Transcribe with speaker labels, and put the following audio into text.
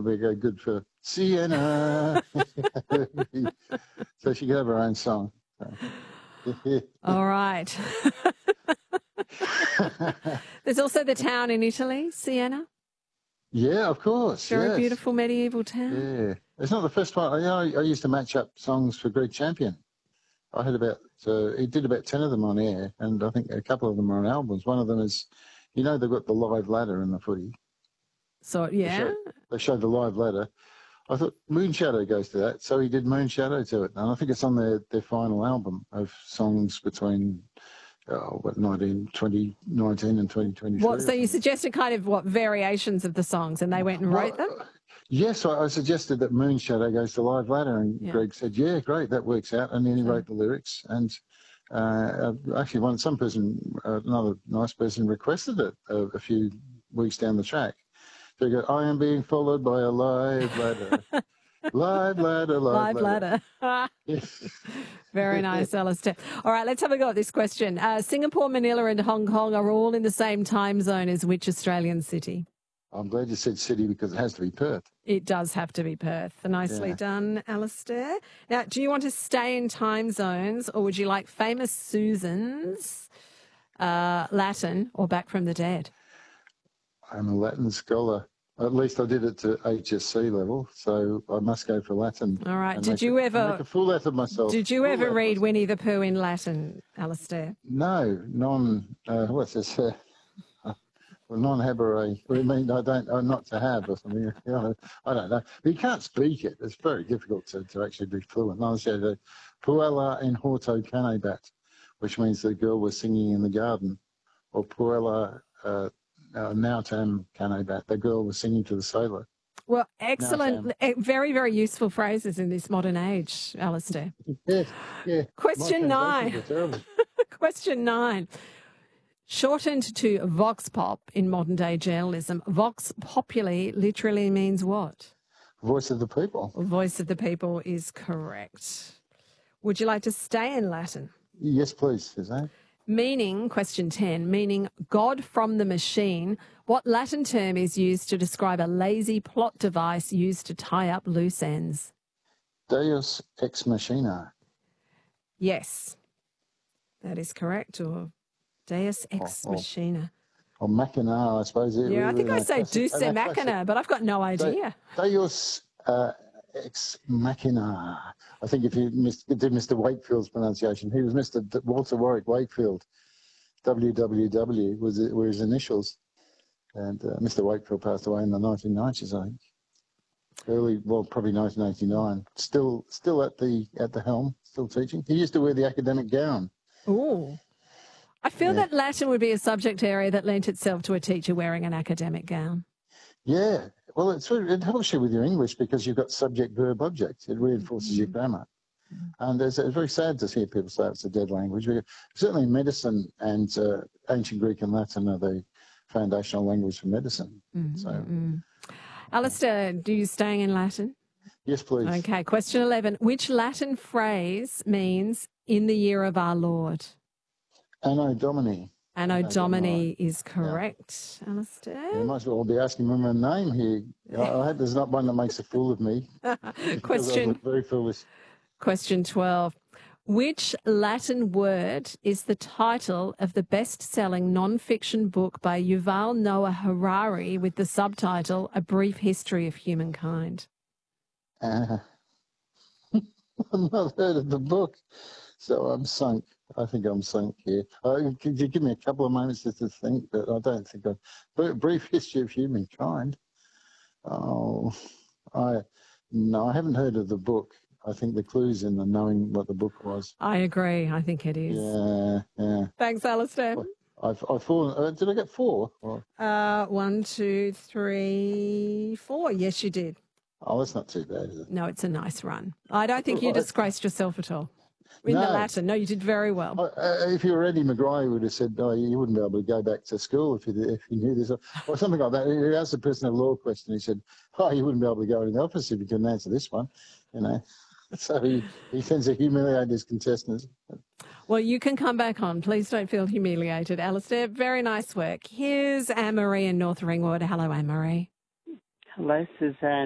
Speaker 1: be good for Sienna. So she could have her own song.
Speaker 2: All right. There's also the town in Italy, Siena.
Speaker 1: Yeah, of course.
Speaker 2: Very
Speaker 1: yes.
Speaker 2: beautiful medieval town.
Speaker 1: Yeah. It's not the first one. I used to match up songs for Greek Champion. I had he did about 10 of them on air, and I think a couple of them are on albums. One of them is, they've got the live ladder in the footy.
Speaker 2: So, yeah.
Speaker 1: They showed the live ladder. I thought Moon Shadow goes to that, so he did Moon Shadow to it. And I think it's on their final album of songs between 2019 and 2023.
Speaker 2: What? So you suggested kind of variations of the songs, and they went and wrote them?
Speaker 1: Yes, I suggested that Moon Shadow goes to live ladder, and Greg said, "Yeah, great, that works out." And then he wrote the lyrics, and actually, another nice person requested it a few weeks down the track. So he goes, "I am being followed by a live ladder." Live ladder, live ladder.
Speaker 2: Very nice, Alistair. All right, let's have a go at this question. Singapore, Manila and Hong Kong are all in the same time zone as which Australian city?
Speaker 1: I'm glad you said city because it has to be Perth.
Speaker 2: It does have to be Perth. Nicely done, Alistair. Now, do you want to stay in time zones, or would you like Famous Susan's Latin or Back from the Dead?
Speaker 1: I'm a Latin scholar. At least I did it to HSC level, so I must go for Latin.
Speaker 2: All right.
Speaker 1: Make a fool out of myself.
Speaker 2: Did you ever read Winnie the Pooh in Latin, Alistair?
Speaker 1: No, what's this? Non-habere. I mean, not to have or something. I don't know. But you can't speak it. It's very difficult to actually be fluent. I said, Puella in horto canebat, which means the girl was singing in the garden, or Puella nautam canebat, the girl was singing to the sailor.
Speaker 2: Well, excellent. Very, very useful phrases in this modern age, Alistair.
Speaker 1: Yes, yeah.
Speaker 2: Question 9. Question 9. Shortened to vox pop in modern-day journalism, vox populi literally means what?
Speaker 1: Voice of the people.
Speaker 2: Voice of the people is correct. Would you like to stay in Latin?
Speaker 1: Yes, please, Suzanne.
Speaker 2: Question 10, meaning God from the machine, what Latin term is used to describe a lazy plot device used to tie up loose ends?
Speaker 1: Deus ex machina.
Speaker 2: Yes, that is correct, or Deus ex machina.
Speaker 1: Or machina, I suppose.
Speaker 2: I think I say Deus machina, but I've got no idea.
Speaker 1: Deus ex machina. I think if you did Mr. Wakefield's pronunciation, he was Mr. Walter Warwick Wakefield. WWW were his initials. And Mr. Wakefield passed away in the 1990s, I think. Probably 1989. Still at the helm, still teaching. He used to wear the academic gown.
Speaker 2: Ooh. I feel that Latin would be a subject area that lent itself to a teacher wearing an academic gown.
Speaker 1: Yeah. Well, it helps you with your English because you've got subject, verb, object. It reinforces your grammar. And it's very sad to hear people say it's a dead language. Certainly medicine and ancient Greek and Latin are the foundational language for medicine.
Speaker 2: Alistair, do you staying in Latin?
Speaker 1: Yes, please.
Speaker 2: Okay, question 11. Which Latin phrase means in the year of our Lord?
Speaker 1: Anno Domini.
Speaker 2: Anno Domini is correct, Alistair.
Speaker 1: You might as well be asking me my name here. I hope there's not one that makes a fool of me. Very foolish.
Speaker 2: Question 12. Which Latin word is the title of the best-selling non-fiction book by Yuval Noah Harari with the subtitle A Brief History of Humankind?
Speaker 1: I've not heard of the book, so I'm sunk. I think I'm sunk here. Could you give me a couple of moments just to think? But I don't think A Brief History of Humankind. I haven't heard of the book. I think the clue's in the knowing what the book was.
Speaker 2: I agree. I think it is.
Speaker 1: Yeah.
Speaker 2: Thanks, Alistair.
Speaker 1: I've fallen. Did I get 4?
Speaker 2: 1, 2, 3, 4. Yes, you did.
Speaker 1: Oh, that's not too bad, is it?
Speaker 2: No, it's a nice run. I don't think you disgraced yourself at all. In the Latin. No, you did very well.
Speaker 1: If you were Eddie McGrath, you would have said, you wouldn't be able to go back to school if you knew this. Or something like that. He asked a personal law question. He said, you wouldn't be able to go in the office if you couldn't answer this one. So he tends to humiliate his contestants.
Speaker 2: Well, you can come back on. Please don't feel humiliated, Alistair. Very nice work. Here's Anne-Marie in North Ringwood. Hello, Anne-Marie.
Speaker 3: Hello, Suzanne.